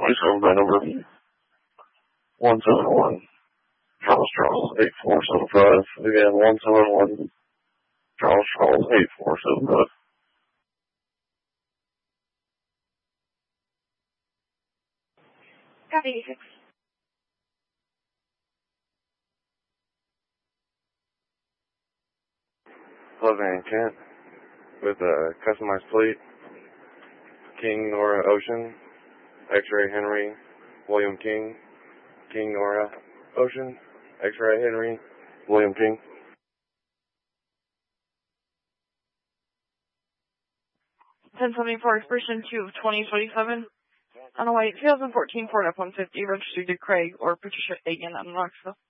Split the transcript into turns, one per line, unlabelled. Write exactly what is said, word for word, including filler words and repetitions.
twenty-seven by number one seven one. Charles Charles eight four seven five. Again, one seven one. Charles Charles eight four seven five.
Got eighty-six.
Clothing Kent with a customized plate. King Nora Ocean. X-Ray Henry. William King. King Nora Ocean. X-Ray Henry. William King.
ten seventy-four expiration two of twenty twenty-seven. On a white two thousand fourteen Ford F one fifty registered to Craig or Patricia Egan on Knoxville.